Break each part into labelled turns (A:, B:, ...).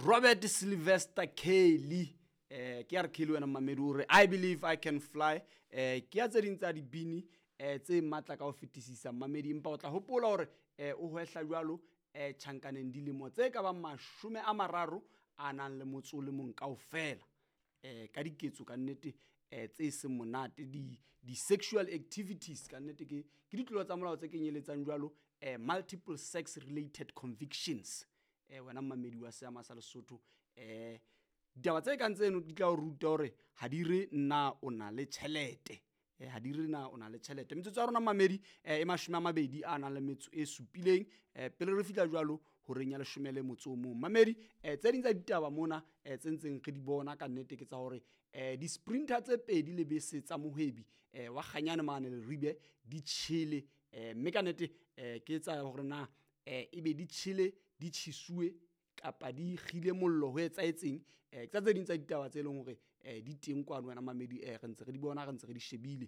A: Robert Sylvester Kelly ke a re Kelly wena mamedi o re I believe I can fly ke a tse ding tsa dibini tse matla ka ho fetisisa mamedi empa o tla hopola hore o hwehla jwalo tjhankaneng dilemo tse ka bang 30 a nang le motso le mong kaofela ka diketso ka nnete tse se monate di sexual activities ka nnete ke ditlolo tsa molao tse kenyeletsang jwalo multiple sex related convictions wena mamedi wa seama sa Lesotho ditaba tse kang tseno di tla o ruta hore ha di re nna o na le tjhelete ha di re na o na le tjhelete metsotso ya rona mamedi e 20 a nang le metso e supileng pele re fihla jwalo ho renya 10 motso o mong mamedi tse ding tsa ditaba mona tse ntseng re di bona ka nnete ke tsa hore di sprinter tse pedi le bese tsa mohwebi wa Kganyane mane le ribe di tshile mme ka nnete ke tsa hore na ebe di tshile di tshisuwe kapa di gile mollo ho etsaetseng tsa tse ding tsa ditaba tse leng hore di teng kwano wena mamedi re ntse re di bona re ntse re di shebile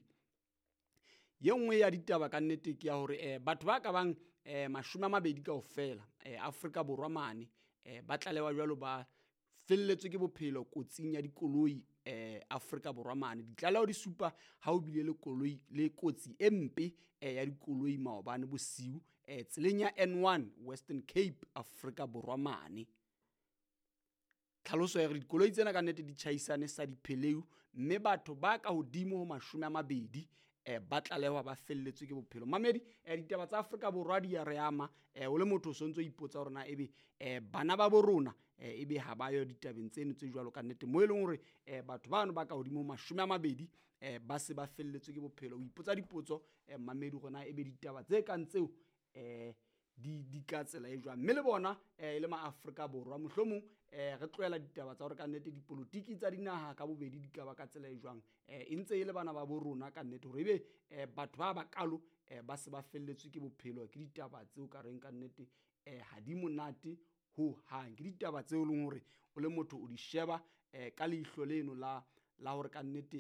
A: ye nngwe ya ditaba ka nnete ke ya hore batho ba ka bang 20 kaofela Afrika Borwa mane ba tlalewa jwalo ba felletswe ke bophelo kotsing ya dikoloi Afrika Borwa mane ditlaleho di supa ha o bile le koloi le kotsi e mpe ya dikoloi maobane bosiu tseleng ya N1 Western Cape Afrika Borwa mane tlhaloso ya re dikoloi tsena ka nnete di tjhaisane sa dipheleu mme batho ba ka hodimo ho 20 ba tlalehwa ba felletswe ke bophelo mamedi ditaba tsa Afrika Borwa di ya re ama o le motho o sontso ipotsa hore na ebe bana ba borona ebe ha ba yo ditabeng tseno tse jwalo ka nnete mo e leng hore batho bano ba ka hodimo 20 ba se ba felletswe ke bophelo o ipotsa dipotso mamedi gona ebe ditaba tse kang tseo di ka tsela e jwang mme le bona le maAfrika Borwa mohlomong re tloela ditaba tsa hore ka nnete dipolitiki tsa dinaha ka bobedi di ka ba ka tsela e jwang e ntse e le bana ba borona ka nnete hore ebe batho ba bakalo ba se ba felletswe ke bophelo ke ditaba tseo ka reng ka nnete ha di monate ho hang ke ditaba tseo leng hore o le motho o di sheba ka leihlo leno la hore ka nnete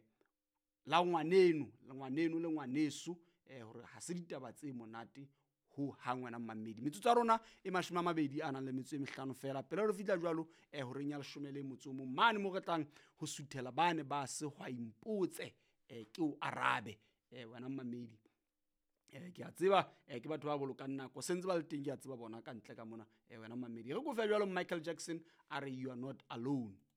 A: la ngwaneno le ngwaneso hore ha se ditaba tse monate ho hangwana mamedi metsotso ya rona e 20 a nang le metso e 5 fela pele re fihla jwalo ho renya 10 motso mo mane mo re tlang ho suthela bane ba se hwa impotse ke o arabe wena mamedi ke a tseba ke batho ba bolokang nako sentse ba le teng ke a tseba bona ka ntle ka mona wena mamedi re go fe jwalo Michael Jackson are you are not alone.